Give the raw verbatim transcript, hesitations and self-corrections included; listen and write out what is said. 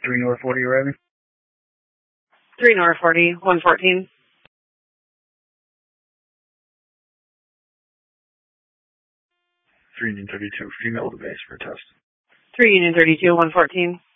three North forty arriving. three North forty, one fourteen. three Union thirty-two, female to base for test. three Union thirty-two, one fourteen.